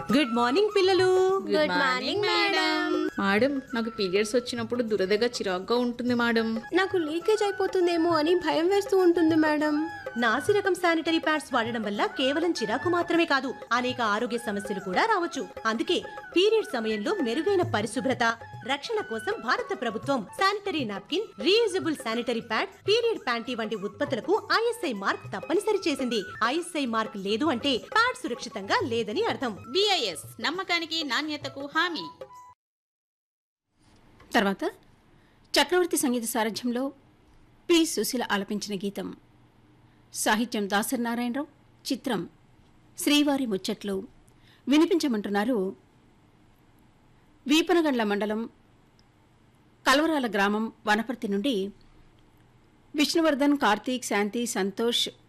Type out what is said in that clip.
Good morning పిల్లలు. Good morning madam. Madam, నాకు periods వచ్చినప్పుడు దురదగా చిరాగ్గా ఉంటుంది మేడం. నాకు లీకేజ్ అయిపోతుందేమో అని భయం వేస్తూ ఉంటుంది మేడం. నాసి రకం శానిటరీ ప్యాడ్స్ వాడడం వల్ల కేవలం చిరాకు మాత్రమే కాదు, అనేక ఆరోగ్య సమస్యలు కూడా రావచ్చు. అందుకే పీరియడ్ సమయంలో మెరుగైన పరిశుభ్రత, రక్షణ కోసం భారత ప్రభుత్వం sanitary napkin, reusable sanitary pad, period panty వంటి ఉత్పత్తులకు ఐఎస్ఐ మార్క్ తప్పనిసరి చేసింది. ఐఎస్ఐ మార్క్ లేదు అంటే ప్యాడ్ సురక్షితంగా లేదని అర్థం. BIS నమ్మకానికి నాణ్యతకు హామీ. తర్వాత చక్రవర్తి సంగీత సారథ్యంలో పి సుశీల ఆలపించిన గీతం. సాహిత్యం దాసరి నారాయణరావు, చిత్రం శ్రీవారి ముచ్చట్లు. వినిపించమంటున్నారు వీపనగండ్ల మండలం కల్వరాల గ్రామం వనపర్తి నుండి విష్ణువర్ధన్, కార్తీక్, శాంతి, సంతోష్,